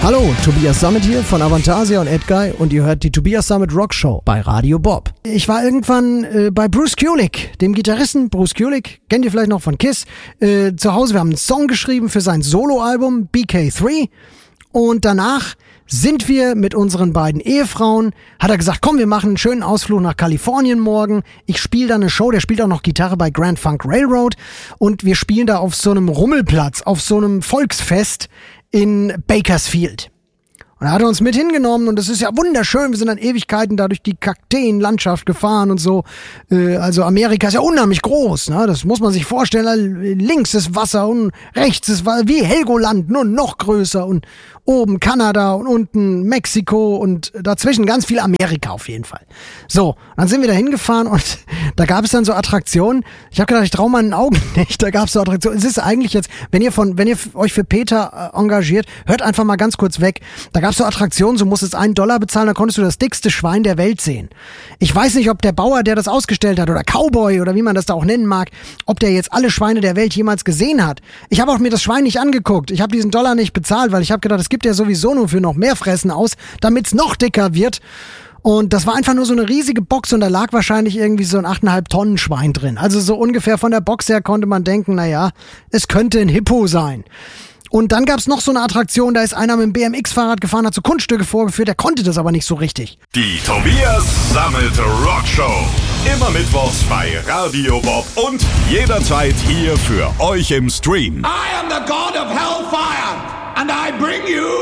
Hallo, Tobias Sammet hier von Avantasia und Edguy und ihr hört die Tobias Sammet Rock Show bei Radio Bob. Ich war irgendwann bei Bruce Kulick, dem Gitarristen Bruce Kulick, kennt ihr vielleicht noch von Kiss, zu Hause. Wir haben einen Song geschrieben für sein Soloalbum BK3 und danach sind wir mit unseren beiden Ehefrauen, hat er gesagt, komm, wir machen einen schönen Ausflug nach Kalifornien morgen. Ich spiele da eine Show, der spielt auch noch Gitarre bei Grand Funk Railroad und wir spielen da auf so einem Rummelplatz, auf so einem Volksfest in Bakersfield. Und da hat er uns mit hingenommen und das ist ja wunderschön. Wir sind dann Ewigkeiten da durch die Kakteenlandschaft gefahren und so. Also Amerika ist ja unheimlich groß, ne? Das muss man sich vorstellen. Links ist Wasser und rechts ist Wasser, wie Helgoland, nur noch größer. Und oben Kanada und unten Mexiko und dazwischen ganz viel Amerika auf jeden Fall. So, dann sind wir da hingefahren und da gab es dann so Attraktionen. Ich habe gedacht, ich traue meinen Augen nicht. Da gab es so Attraktionen. Es ist eigentlich jetzt, wenn ihr euch für Peter engagiert, hört einfach mal ganz kurz weg. Da gab es so Attraktionen, so musstest $1 bezahlen, dann konntest du das dickste Schwein der Welt sehen. Ich weiß nicht, ob der Bauer, der das ausgestellt hat, oder Cowboy oder wie man das da auch nennen mag, ob der jetzt alle Schweine der Welt jemals gesehen hat. Ich habe auch mir das Schwein nicht angeguckt. Ich habe diesen $1 nicht bezahlt, weil ich habe gedacht, es gibt ja sowieso nur für noch mehr Fressen aus, damit's noch dicker wird. Und das war einfach nur so eine riesige Box und da lag wahrscheinlich irgendwie so ein 8,5 Tonnen Schwein drin. Also so ungefähr von der Box her konnte man denken, naja, es könnte ein Hippo sein. Und dann gab's noch so eine Attraktion, da ist einer mit dem BMX-Fahrrad gefahren, hat so Kunststücke vorgeführt, der konnte das aber nicht so richtig. Die Tobias Sammet Rock Show. Immer mittwochs bei Radio Bob und jederzeit hier für euch im Stream. I am the God of Hellfire and I bring you